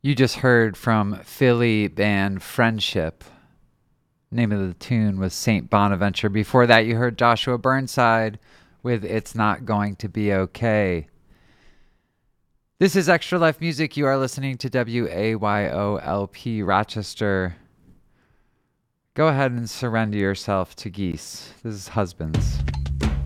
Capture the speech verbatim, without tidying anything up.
You just heard from Philly band Friendship. Name of the tune was Saint Bonaventure. Before that, you heard Joshua Burnside with It's Not Going to Be Okay. This is Extra Life Music. You are listening to W A Y O L P Rochester. Go ahead and surrender yourself to Geese. This is Husbands.